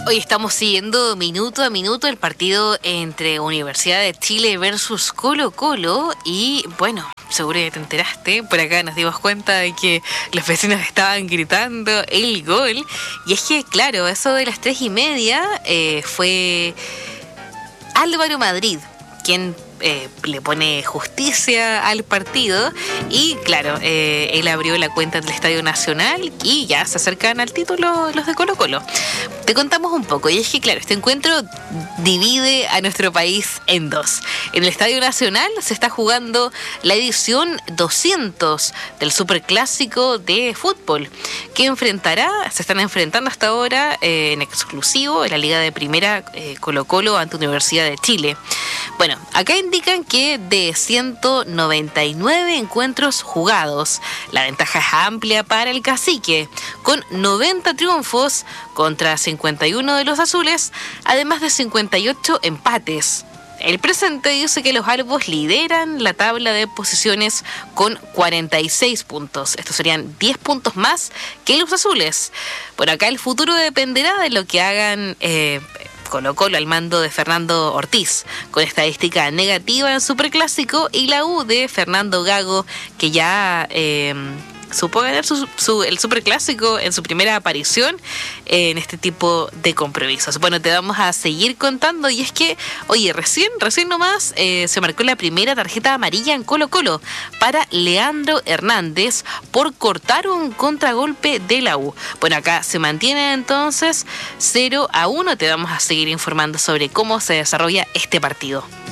Hoy estamos siguiendo minuto a minuto el partido entre Universidad de Chile versus Colo-Colo y bueno, seguro que te enteraste, por acá nos dimos cuenta de que los vecinos estaban gritando el gol y es que claro, eso de las 3:30 fue Álvaro Madrid quien le pone justicia al partido y claro, él abrió la cuenta del Estadio Nacional y ya se acercan al título los de Colo-Colo. Te contamos un poco, y es que claro, este encuentro divide a nuestro país en dos. En el Estadio Nacional se está jugando la edición 200 del Superclásico de fútbol, que se están enfrentando hasta ahora en exclusivo en la Liga de Primera Colo-Colo ante Universidad de Chile. Bueno, acá indican que de 199 encuentros jugados, la ventaja es amplia para el Cacique, con 90 triunfos contra 51 de los azules, además de 58 empates. El presente dice que los albos lideran la tabla de posiciones con 46 puntos. Estos serían 10 puntos más que los azules. Por acá el futuro dependerá de lo que hagan Colo-Colo al mando de Fernando Ortiz, con estadística negativa en Superclásico, y la U de Fernando Gago, que ya supo ganar el Superclásico en su primera aparición en este tipo de compromisos. Bueno, te vamos a seguir contando, y es que, oye, recién nomás se marcó la primera tarjeta amarilla en Colo-Colo para Leandro Hernández por cortar un contragolpe de la U. Bueno, acá se mantiene entonces 0-1. Te vamos a seguir informando sobre cómo se desarrolla este partido.